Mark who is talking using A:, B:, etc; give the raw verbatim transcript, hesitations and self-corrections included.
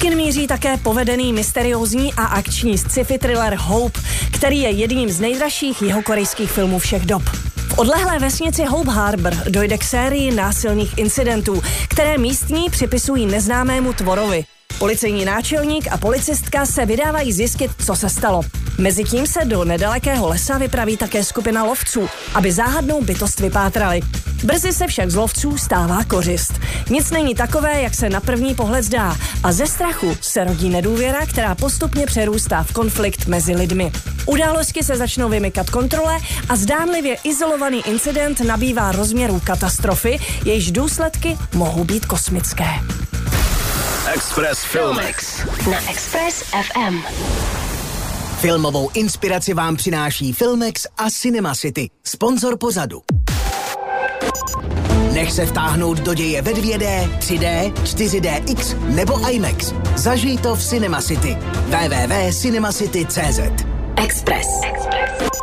A: kin míří také povedený, mysteriózní a akční sci-fi thriller Hope, který je jedním z nejdražších jihokorejských filmů všech dob. V odlehlé vesnici Hope Harbor dojde k sérii násilných incidentů, které místní připisují neznámému tvorovi. Policejní náčelník a policistka se vydávají zjistit, co se stalo. Mezitím se do nedalekého lesa vypraví také skupina lovců, aby záhadnou bytost vypátrali. Brzy se však z lovců stává kořist. Nic není takové, jak se na první pohled zdá, a ze strachu se rodí nedůvěra, která postupně přerůstá v konflikt mezi lidmi. Události se začnou vymykat kontrole a zdánlivě izolovaný incident nabývá rozměrů katastrofy, jejíž důsledky mohou být kosmické.
B: Express Filmex
C: na Express F M.
D: Filmovou inspiraci vám přináší Filmex a Cinema City, sponzor pořadu. Nech se vtáhnout do děje ve dvě dé, tři dé, čtyři dé X nebo IMAX. Zažij to v Cinema City. w w w tečka cinemacity tečka cz.
C: Express. Express.